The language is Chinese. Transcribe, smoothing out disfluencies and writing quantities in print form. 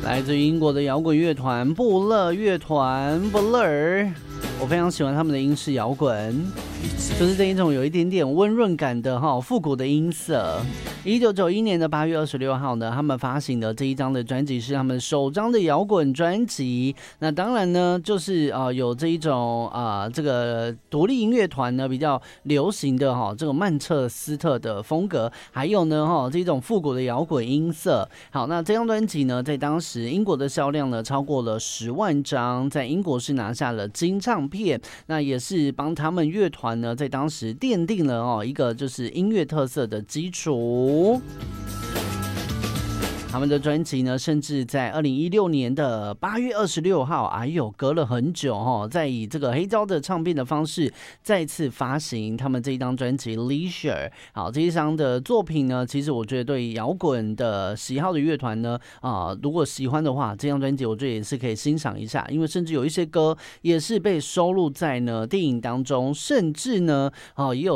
来自于英国的摇滚乐团布勒乐团 Blur， 我非常喜欢他们的英式摇滚，就是这一种有一点点温润感的复古的音色。1991年的8月26号呢，他们发行的这一张的专辑是他们首张的摇滚专辑。那当然呢，就是有这一种这个独立音乐团呢比较流行的这个曼彻斯特的风格，还有呢这种复古的摇滚音色。好，那这张专辑呢，在当时英国的销量呢超过了10万张，在英国是拿下了金唱片，那也是帮他们乐团呢在当时奠定了一个就是音乐特色的基础。他们的专辑呢，甚至在2016年的8月26号，哎呦，隔了很久再以这个黑胶的唱片的方式再次发行他们这一张专辑《Leisure》。好，这一张的作品呢，其实我觉得对摇滚的喜好的乐团呢，如果喜欢的话，这张专辑我觉得也是可以欣赏一下，因为甚至有一些歌也是被收录在呢电影当中，甚至呢，也有